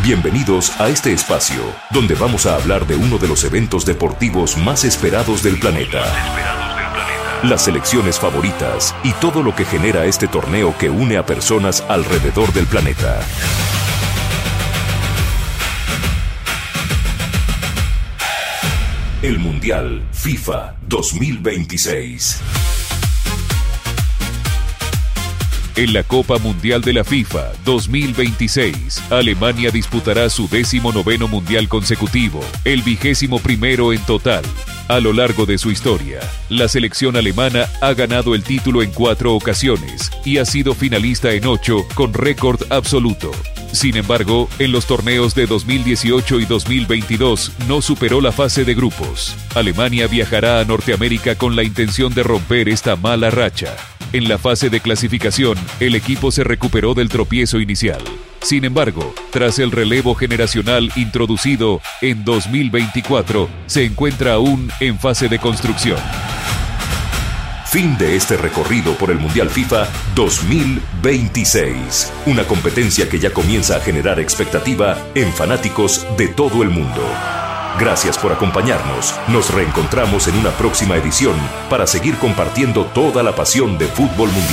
Bienvenidos a este espacio, donde vamos a hablar de uno de los eventos deportivos más esperados del planeta. Las selecciones favoritas y todo lo que genera este torneo que une a personas alrededor del planeta. El Mundial FIFA 2026. En la Copa Mundial de la FIFA 2026, Alemania disputará su 19º Mundial consecutivo, el 21º en total. A lo largo de su historia, la selección alemana ha ganado el título en 4 ocasiones y ha sido finalista en 8 con récord absoluto. Sin embargo, en los torneos de 2018 y 2022 no superó la fase de grupos. Alemania viajará a Norteamérica con la intención de romper esta mala racha. En la fase de clasificación, el equipo se recuperó del tropiezo inicial. Sin embargo, tras el relevo generacional introducido en 2024, se encuentra aún en fase de construcción. Fin de este recorrido por el Mundial FIFA 2026. Una competencia que ya comienza a generar expectativa en fanáticos de todo el mundo. Gracias por acompañarnos. Nos reencontramos en una próxima edición para seguir compartiendo toda la pasión de fútbol mundial.